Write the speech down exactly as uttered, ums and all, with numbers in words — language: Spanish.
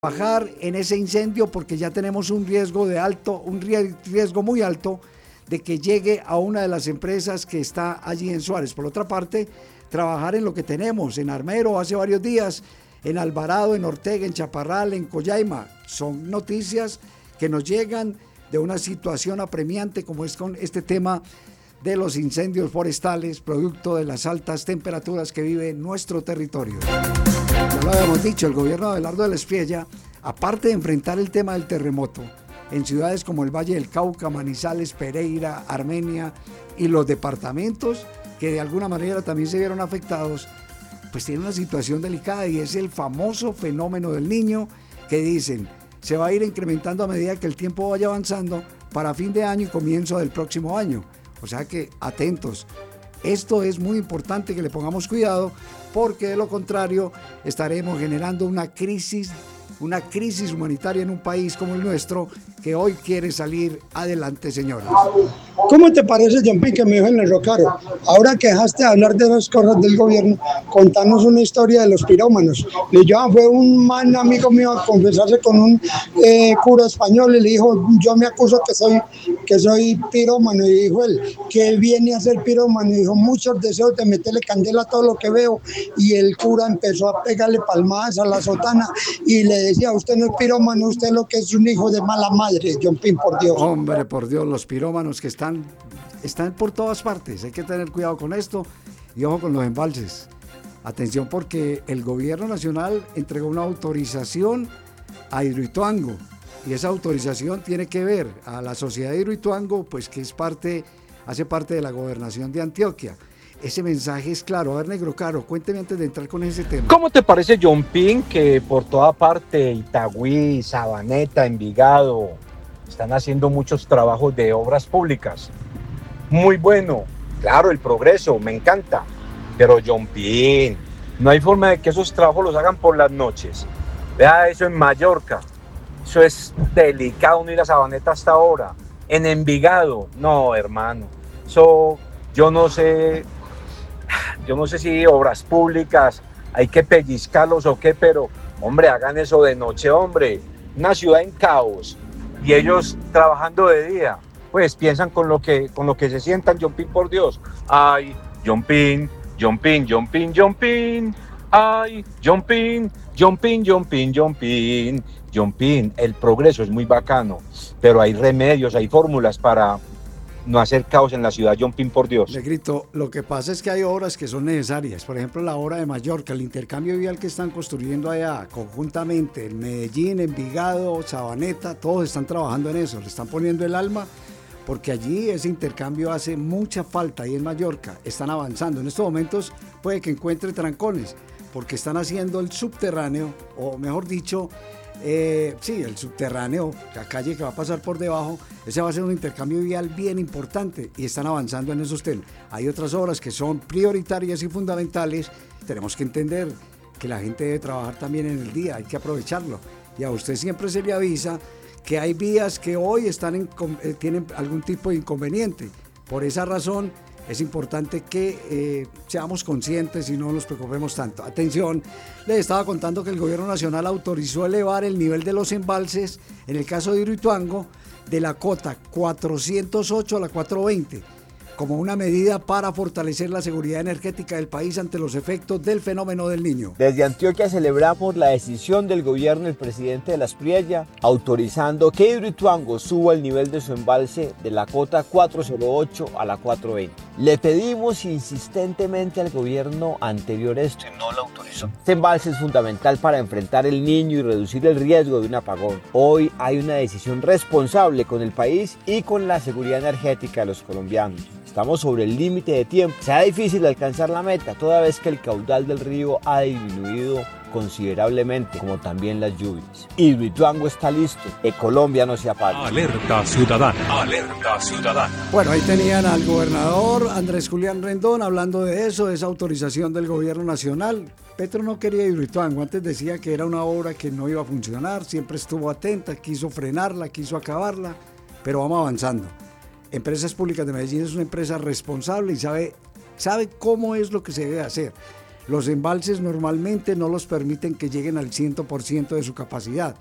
Bajar en ese incendio porque ya tenemos un riesgo de alto, un riesgo muy alto de que llegue a una de las empresas que está allí en Suárez. Por otra parte, trabajar en lo que tenemos, en Armero hace varios días, en Alvarado, en Ortega, en Chaparral, en Coyaima. Son noticias que nos llegan de una situación apremiante como es con este tema de los incendios forestales, producto de las altas temperaturas que vive nuestro territorio. Ya lo habíamos dicho, el gobierno de Abelardo de la Espriella, aparte de enfrentar el tema del terremoto, en ciudades como el Valle del Cauca, Manizales, Pereira, Armenia y los departamentos que de alguna manera también se vieron afectados, pues tiene una situación delicada y es el famoso fenómeno del Niño que dicen se va a ir incrementando a medida que el tiempo vaya avanzando para fin de año y comienzo del próximo año. O sea que atentos. Esto es muy importante que le pongamos cuidado porque de lo contrario estaremos generando una crisis, una crisis humanitaria en un país como el nuestro que hoy quiere salir adelante, señores. ¿Cómo te parece, John P., que me dijo en el Rocaro? Ahora que dejaste de hablar de las cosas del gobierno, contanos una historia de los pirómanos. Le dijo, fue un man amigo mío a confesarse con un eh, cura español y le dijo, yo me acuso que soy, que soy pirómano. Y dijo él, ¿qué viene a ser pirómano? Y dijo, muchos deseos de meterle candela a todo lo que veo. Y el cura empezó a pegarle palmadas a la sotana y le decía, usted no es pirómano, usted lo que es un hijo de mala madre, John P., por Dios. Hombre, por Dios, los pirómanos que están Están por todas partes, hay que tener cuidado con esto y ojo con los embalses. Atención porque el gobierno nacional entregó una autorización a Hidroituango y esa autorización tiene que ver a la sociedad de Hidroituango, pues que es parte, hace parte de la gobernación de Antioquia. Ese mensaje es claro. A ver, Negro Caro, cuénteme antes de entrar con ese tema. ¿Cómo te parece, John P., que por toda parte, Itagüí, Sabaneta, Envigado, están haciendo muchos trabajos de obras públicas? Muy bueno, claro, el progreso, me encanta, pero John P., no hay forma de que esos trabajos los hagan por las noches. Vea eso en Mallorca, eso es delicado, no ir a Sabaneta hasta ahora. En Envigado, no, hermano, eso yo no sé, yo no sé si obras públicas hay que pellizcarlos o qué, pero hombre, hagan eso de noche, hombre, una ciudad en caos y ellos trabajando de día. Pues piensan con lo que con lo que se sientan, John P., por Dios. Ay, John P., John P., John P., John P., ay, John P., John P., John P., John P., John P., el progreso es muy bacano, pero hay remedios, hay fórmulas para no hacer caos en la ciudad, John P., por Dios. Le grito, lo que pasa es que hay obras que son necesarias, por ejemplo la obra de Mallorca, el intercambio vial que están construyendo allá conjuntamente, el Medellín, Envigado, Sabaneta, todos están trabajando en eso, le están poniendo el alma, porque allí ese intercambio hace mucha falta y en Mallorca están avanzando. En estos momentos puede que encuentre trancones, porque están haciendo el subterráneo, o mejor dicho, eh, sí, el subterráneo, la calle que va a pasar por debajo, ese va a ser un intercambio vial bien importante y están avanzando en esos temas. Hay otras obras que son prioritarias y fundamentales, tenemos que entender que la gente debe trabajar también en el día, hay que aprovecharlo. Y a usted siempre se le avisa que hay vías que hoy están en, eh, tienen algún tipo de inconveniente. Por esa razón es importante que eh, seamos conscientes y no nos preocupemos tanto. Atención, les estaba contando que el gobierno nacional autorizó elevar el nivel de los embalses, en el caso de Hidroituango, de la cota cuatrocientos ocho a la cuatrocientos veinte, como una medida para fortalecer la seguridad energética del país ante los efectos del fenómeno del Niño. Desde Antioquia celebramos la decisión del gobierno del presidente de la Espriella autorizando que Hidroituango suba el nivel de su embalse de la cota cuatrocientos ocho a la cuatrocientos veinte. Le pedimos insistentemente al gobierno anterior esto y no lo autorizó. Este embalse es fundamental para enfrentar el Niño y reducir el riesgo de un apagón. Hoy hay una decisión responsable con el país y con la seguridad energética de los colombianos. Estamos sobre el límite de tiempo. Será difícil alcanzar la meta toda vez que el caudal del río ha disminuido considerablemente, como también las lluvias. Hidroituango está listo, que Colombia no se apague. Alerta ciudadana, alerta ciudadana. Bueno, ahí tenían al gobernador Andrés Julián Rendón hablando de eso, de esa autorización del gobierno nacional. Petro no quería Hidroituango, antes decía que era una obra que no iba a funcionar, siempre estuvo atenta, quiso frenarla, quiso acabarla, pero vamos avanzando. Empresas Públicas de Medellín es una empresa responsable y sabe, sabe cómo es lo que se debe hacer. Los embalses normalmente no los permiten que lleguen al cien por ciento de su capacidad.